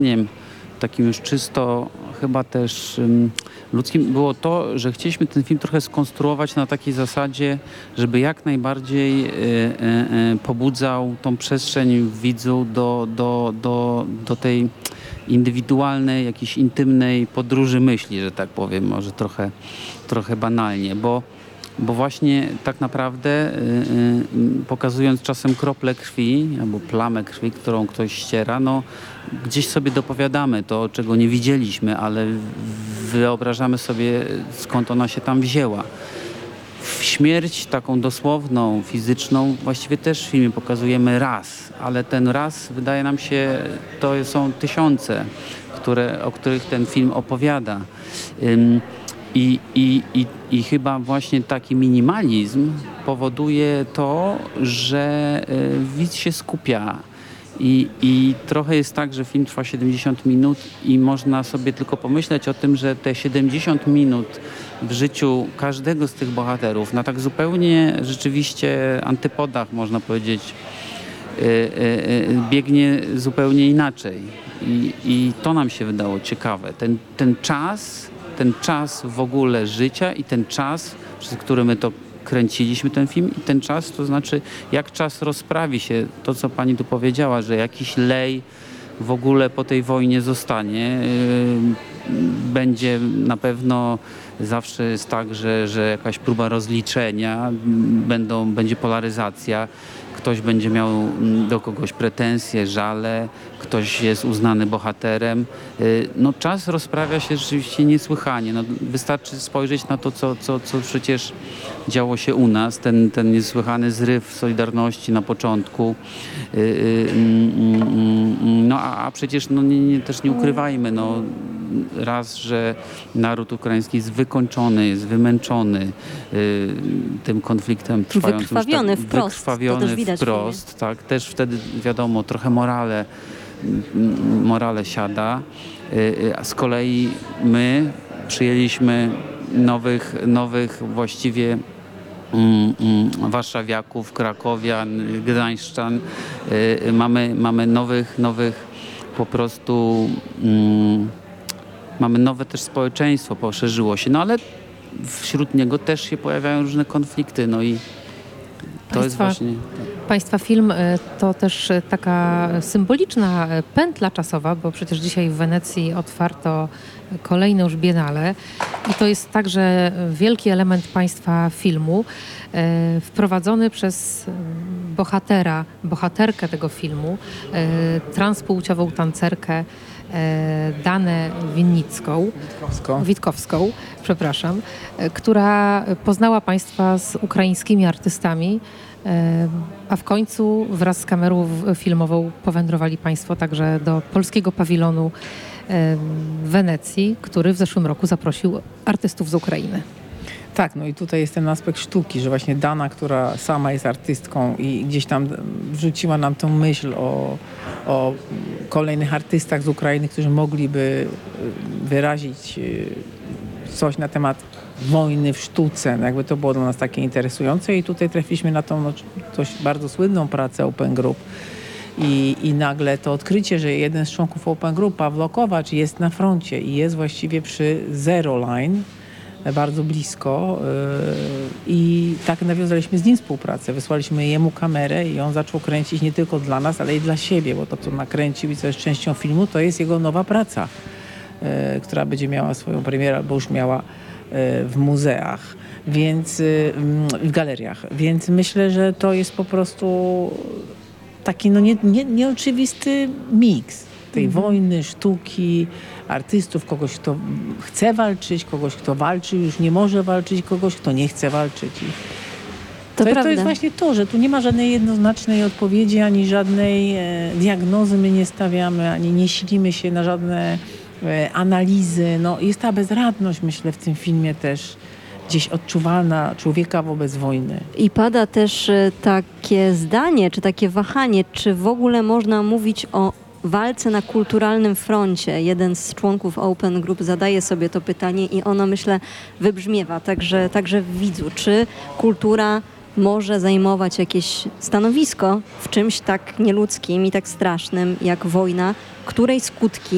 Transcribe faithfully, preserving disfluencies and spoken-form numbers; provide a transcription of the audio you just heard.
takim już czysto chyba też um, ludzkim było to, że chcieliśmy ten film trochę skonstruować na takiej zasadzie, żeby jak najbardziej y, y, y, pobudzał tą przestrzeń w widzu do, do, do, do tej indywidualnej, jakiejś intymnej podróży myśli, że tak powiem, może trochę, trochę banalnie, bo Bo właśnie tak naprawdę y, y, pokazując czasem kroplę krwi albo plamę krwi, którą ktoś ściera, no gdzieś sobie dopowiadamy to, czego nie widzieliśmy, ale wyobrażamy sobie, skąd ona się tam wzięła. Śmierć taką dosłowną, fizyczną właściwie też w filmie pokazujemy raz, ale ten raz wydaje nam się, to są tysiące, które, o których ten film opowiada. Ym, I, i, i, I chyba właśnie taki minimalizm powoduje to, że y, widz się skupia. I, I trochę jest tak, że film trwa siedemdziesiąt minut i można sobie tylko pomyśleć o tym, że te siedemdziesiąt minut w życiu każdego z tych bohaterów na tak zupełnie rzeczywiście antypodach, można powiedzieć, y, y, y, biegnie zupełnie inaczej. I, I to nam się wydało ciekawe. Ten, ten czas... ten czas w ogóle życia i ten czas, przez który my to kręciliśmy ten film i ten czas, to znaczy jak czas rozprawi się, to co pani tu powiedziała, że jakiś lej w ogóle po tej wojnie zostanie. Yy, będzie na pewno zawsze jest tak, że, że jakaś próba rozliczenia, będą, będzie polaryzacja, ktoś będzie miał do kogoś pretensje, żale, ktoś jest uznany bohaterem. No czas rozprawia się rzeczywiście niesłychanie. No, wystarczy spojrzeć na to, co, co, co przecież działo się u nas, ten, ten niesłychany zryw Solidarności na początku. No a, a przecież no, nie, nie, też nie ukrywajmy, no, raz, że naród ukraiński jest wykończony, jest wymęczony y, tym konfliktem trwającym. Wykrwawiony tak, wprost. Wykrwawiony to też widać wprost, tak. Też wtedy wiadomo, trochę morale, morale siada. Y, a z kolei my przyjęliśmy nowych, nowych właściwie Mm, mm, warszawiaków, krakowian, gdańszczan. Y, mamy, mamy nowych, nowych po prostu mm, mamy nowe też społeczeństwo, poszerzyło się, no ale wśród niego też się pojawiają różne konflikty, no i to Państwa, jest właśnie... Państwa film to też taka symboliczna pętla czasowa, bo przecież dzisiaj w Wenecji otwarto kolejne już biennale i to jest także wielki element Państwa filmu, e, wprowadzony przez bohatera, bohaterkę tego filmu, e, transpłciową tancerkę e, Danę Winnicką, Witkowską. Witkowską, przepraszam, e, która poznała Państwa z ukraińskimi artystami, e, a w końcu wraz z kamerą filmową powędrowali Państwo także do polskiego pawilonu w Wenecji, który w zeszłym roku zaprosił artystów z Ukrainy. Tak, no i tutaj jest ten aspekt sztuki, że właśnie Dana, która sama jest artystką i gdzieś tam wrzuciła nam tą myśl o, o kolejnych artystach z Ukrainy, którzy mogliby wyrazić coś na temat wojny w sztuce. No jakby to było dla nas takie interesujące i tutaj trafiliśmy na tą no, dość bardzo słynną pracę Open Group. I, I nagle to odkrycie, że jeden z członków Open Group, Pawlo Kowacz, jest na froncie i jest właściwie przy Zero Line, bardzo blisko. Yy, I tak nawiązaliśmy z nim współpracę. Wysłaliśmy jemu kamerę i on zaczął kręcić nie tylko dla nas, ale i dla siebie, bo to, co nakręcił i co jest częścią filmu, to jest jego nowa praca, yy, która będzie miała swoją premierę, albo już miała yy, w muzeach, więc yy, w galeriach. Więc myślę, że to jest po prostu taki no nie, nie, nieoczywisty miks tej mm. wojny, sztuki, artystów, kogoś, kto chce walczyć, kogoś, kto walczy, już nie może walczyć, kogoś, kto nie chce walczyć. I to, to, to jest właśnie to, że tu nie ma żadnej jednoznacznej odpowiedzi, ani żadnej e, diagnozy my nie stawiamy, ani nie silimy się na żadne e, analizy. No, jest ta bezradność, myślę, w tym filmie też gdzieś odczuwalna człowieka wobec wojny. I pada też takie zdanie, czy takie wahanie, czy w ogóle można mówić o walce na kulturalnym froncie. Jeden z członków Open Group zadaje sobie to pytanie i ono, myślę, wybrzmiewa także, także w widzu. Czy kultura może zajmować jakieś stanowisko w czymś tak nieludzkim i tak strasznym jak wojna, której skutki